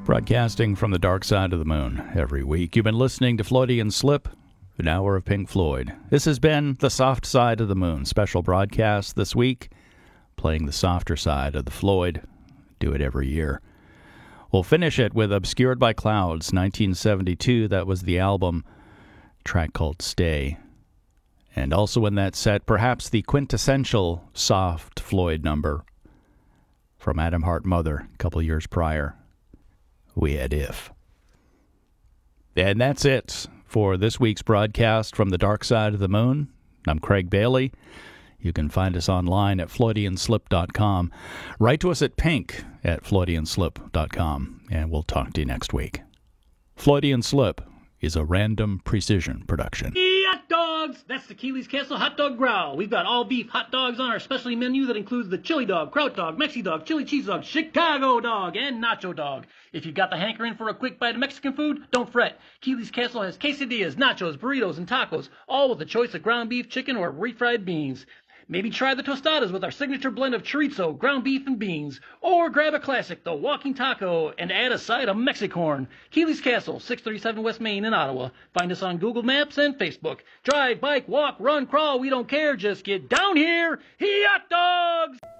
Broadcasting from the dark side of the moon every week. You've been listening to Floydian Slip, an hour of Pink Floyd. This has been The Soft Side of the Moon special broadcast this week, playing the softer side of the Floyd. Do it every year. We'll finish it with Obscured by Clouds, 1972. That was the album, track called Stay. And also in that set, perhaps the quintessential soft Floyd number from Atom Heart Mother a couple years prior. We had If. And that's it for this week's broadcast from the dark side of the moon. I'm Craig Bailey. You can find us online at FloydianSlip.com. Write to us at pink@FloydianSlip.com, and we'll talk to you next week. Floydian Slip is a Random Precision production. Hot dogs! That's the Keeley's Castle Hot Dog Growl. We've got all beef hot dogs on our specialty menu that includes the chili dog, kraut dog, Mexi dog, chili cheese dog, Chicago dog, and nacho dog. If you've got the hankering for a quick bite of Mexican food, don't fret. Keeley's Castle has quesadillas, nachos, burritos, and tacos, all with a choice of ground beef, chicken, or refried beans. Maybe try the tostadas with our signature blend of chorizo, ground beef, and beans. Or grab a classic, the walking taco, and add a side of Mexicorn. Keeley's Castle, 637 West Main in Ottawa. Find us on Google Maps and Facebook. Drive, bike, walk, run, crawl, we don't care. Just get down here. Hot dogs!